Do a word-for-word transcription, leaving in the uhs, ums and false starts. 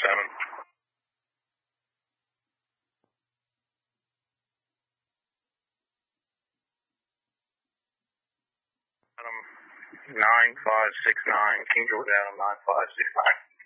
seven. Adam nine five six nine, King George Adam nine five six nine.